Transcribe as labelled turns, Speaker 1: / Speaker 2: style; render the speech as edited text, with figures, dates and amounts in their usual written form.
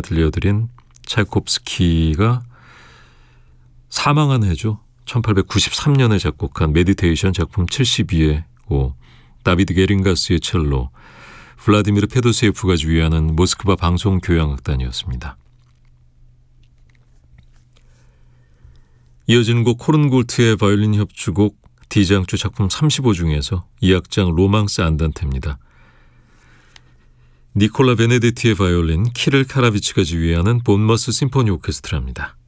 Speaker 1: 들려드린 차이콥스키가 사망한 해죠. 1893년에 작곡한 메디테이션 작품 72의 5, 다비드 게링가스의 첼로, 블라디미르 페도세예프가 지휘하는 모스크바 방송교향악단이었습니다. 이어지는 곡 코른골트의 바이올린 협주곡 디장주 작품 35 중에서 2악장 로망스 안단테입니다. 니콜라 베네데티의 바이올린, 키릴 카라비치가 지휘하는 본머스 심포니 오케스트라입니다.